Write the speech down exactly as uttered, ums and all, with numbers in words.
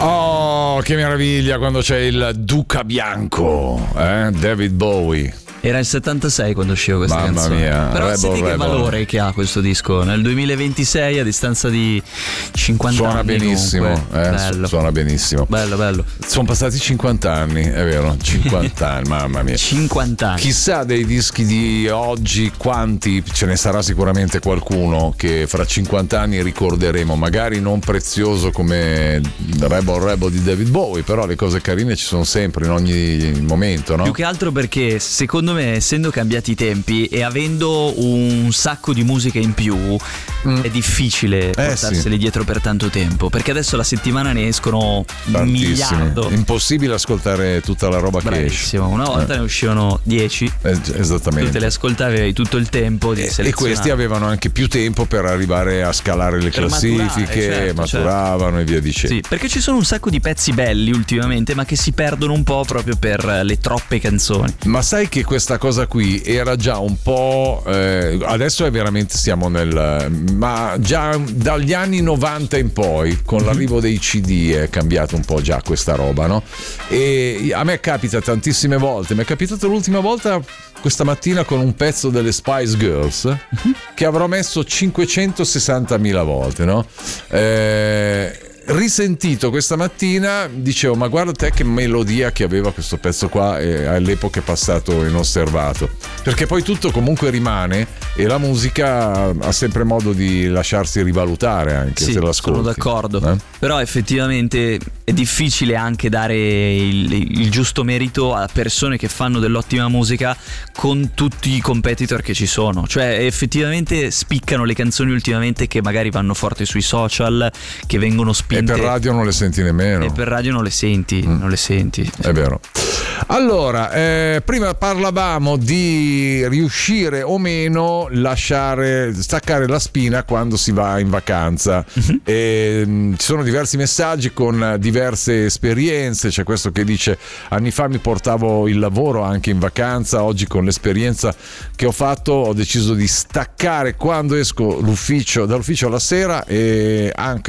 Oh, che meraviglia quando c'è il Duca Bianco, eh? David Bowie. Era il settantasei quando usciva questa Mamma canzone. mia, Però Rebel, senti che Rebel. valore che ha questo disco. Nel duemilaventisei, a distanza di cinquanta Suona anni. benissimo, comunque. eh, Bello. suona benissimo. Bello, bello. Sono passati cinquanta anni, è vero, cinquanta anni, mamma mia. cinquanta anni. Chissà dei dischi di oggi quanti, ce ne sarà sicuramente qualcuno che fra cinquanta anni ricorderemo, magari non prezioso come Rebel Rebel di David Bowie, però le cose carine ci sono sempre in ogni momento, no? Più che altro perché secondo me, essendo cambiati i tempi e avendo un sacco di musica in più, mm. è difficile portarseli sì. dietro per tanto tempo, perché adesso la settimana ne escono un miliardo. Impossibile ascoltare tutta la roba Bravissimo. che esce. Una volta eh. ne uscivano dieci. Eh, esattamente. Tu te le ascoltavi, avevi tutto il tempo di e, selezionare. e questi avevano anche più tempo per arrivare a scalare le Per classifiche, maturare, certo, maturavano certo. e via dicendo. Sì, perché ci sono un sacco di pezzi belli ultimamente, ma che si perdono un po' proprio per le troppe canzoni. Ma sai che questa cosa qui era già un po' eh, adesso è veramente siamo nel ma già dagli anni novanta in poi con mm-hmm. l'arrivo dei C D è cambiato un po' già questa roba, no? E a me capita tantissime volte, mi è capitato l'ultima volta questa mattina con un pezzo delle Spice Girls mm-hmm. che avrò messo cinquecentosessantamila volte, no? Eh risentito questa mattina dicevo ma guarda te che melodia che aveva questo pezzo qua e all'epoca è passato inosservato, perché poi tutto comunque rimane e la musica ha sempre modo di lasciarsi rivalutare anche sì, se l'ascolti. Sono d'accordo, eh? Però effettivamente è difficile anche dare il, il giusto merito a persone che fanno dell'ottima musica con tutti i competitor che ci sono, cioè effettivamente spiccano le canzoni ultimamente che magari vanno forte sui social, che vengono spinte. E per radio non le senti nemmeno. E per radio non le senti, mm. non le senti. È vero. Allora, eh, prima parlavamo di riuscire o meno lasciare staccare la spina quando si va in vacanza. Mm-hmm. E, mh, ci sono diversi messaggi con diverse esperienze. C'è questo che dice: anni fa mi portavo il lavoro anche in vacanza, oggi con l'esperienza che ho fatto ho deciso di staccare quando esco l'ufficio, dall'ufficio alla sera e anche